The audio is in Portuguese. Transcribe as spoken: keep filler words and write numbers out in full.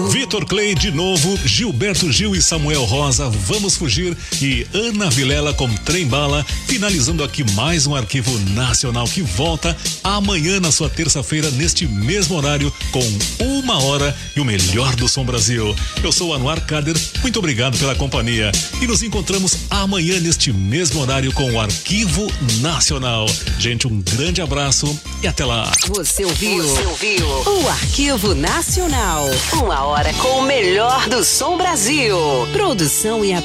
Vitor Clay de novo, Gilberto Gil e Samuel Rosa, Vamos Fugir e Ana Vilela com Trem Bala, finalizando aqui mais um Arquivo Nacional que volta amanhã na sua terça-feira neste mesmo horário com uma hora e o melhor do Som Brasil. Eu sou o Anuar Kader, muito obrigado pela companhia e nos encontramos amanhã neste mesmo horário com o Arquivo Nacional. Gente, um grande abraço e até lá. Você ouviu? Você ouviu? O Arquivo Nacional. Uma hora com o melhor do Som Brasil. Produção e